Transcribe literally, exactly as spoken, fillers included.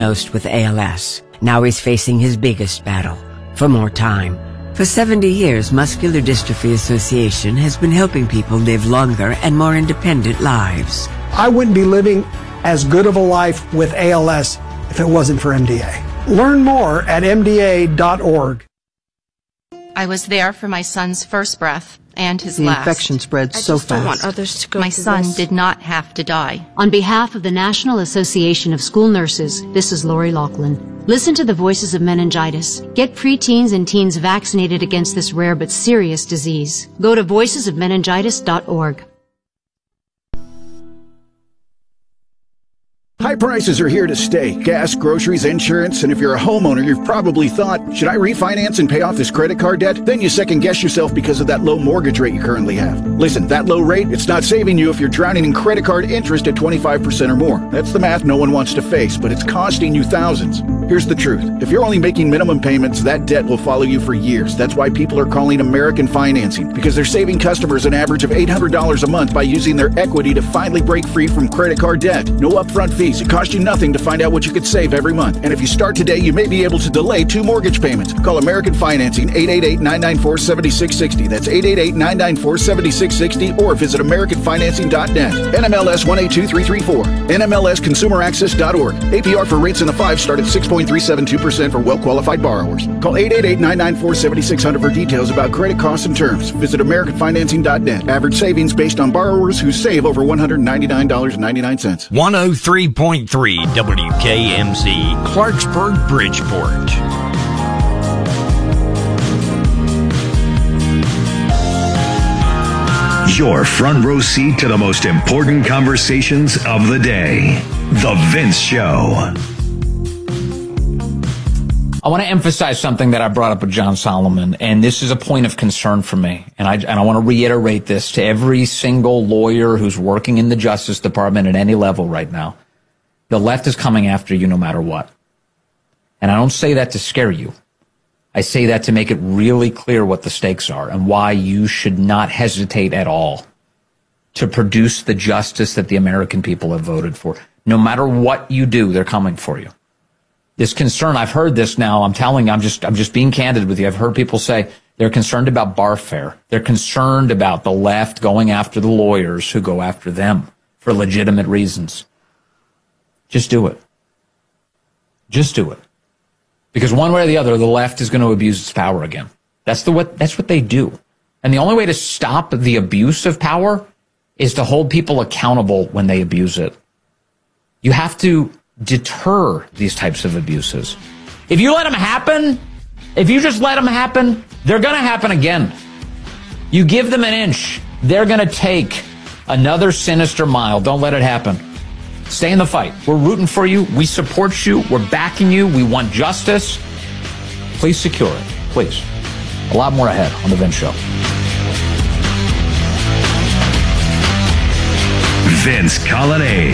diagnosed with A L S. Now he's facing his biggest battle, for more time. For seventy years, Muscular Dystrophy Association has been helping people live longer and more independent lives. I wouldn't be living as good of a life with A L S if it wasn't for M D A. Learn more at M D A dot org. I was there for my son's first breath and his the last. The infection spreads so fast. I don't want others to go My through son this. did not have to die. On behalf of the National Association of School Nurses, this is Lori Loughlin. Listen to the voices of meningitis. Get preteens and teens vaccinated against this rare but serious disease. Go to voices of meningitis dot org. High prices are here to stay. Gas, groceries, insurance, and if you're a homeowner, you've probably thought, should I refinance and pay off this credit card debt? Then you second guess yourself because of that low mortgage rate you currently have. Listen, that low rate, it's not saving you if you're drowning in credit card interest at twenty-five percent or more. That's the math no one wants to face, but it's costing you thousands. Here's the truth. If you're only making minimum payments, that debt will follow you for years. That's why people are calling American Financing, because they're saving customers an average of eight hundred dollars a month by using their equity to finally break free from credit card debt. No upfront fees. It costs you nothing to find out what you could save every month. And if you start today, you may be able to delay two mortgage payments. Call American Financing, eight eight eight, nine nine four, seven six six zero. That's eight eight eight, nine nine four, seven six six zero, or visit American Financing dot net. N M L S one eight two three three four. N M L S Consumer Access dot org. A P R for rates in the five start at six point three seven two percent for well-qualified borrowers. Call eight eight eight, nine nine four, seven six zero zero for details about credit costs and terms. Visit American Financing dot net. Average savings based on borrowers who save over one hundred ninety-nine dollars and ninety-nine cents. one oh three point three W K M Z, Clarksburg, Bridgeport. Your front row seat to the most important conversations of the day. The Vince Show. I want to emphasize something that I brought up with John Solomon, and this is a point of concern for me. And I, and I want to reiterate this to every single lawyer who's working in the Justice Department at any level right now. The left is coming after you no matter what. And I don't say that to scare you. I say that to make it really clear what the stakes are and why you should not hesitate at all to produce the justice that the American people have voted for. No matter what you do, they're coming for you. This concern, I've heard this now, I'm telling you, I'm just, I'm just being candid with you. I've heard people say they're concerned about barfare. They're concerned about the left going after the lawyers who go after them for legitimate reasons. Just do it. Just do it. Because one way or the other, the left is going to abuse its power again. That's the what, that's what they do. And the only way to stop the abuse of power is to hold people accountable when they abuse it. You have to deter these types of abuses. If you let them happen, if you just let them happen, they're going to happen again. You give them an inch, they're going to take another sinister mile. Don't let it happen. Stay in the fight. We're rooting for you. We support you. We're backing you. We want justice. Please secure it. Please. A lot more ahead on The Vince Show. Vince Colonnade.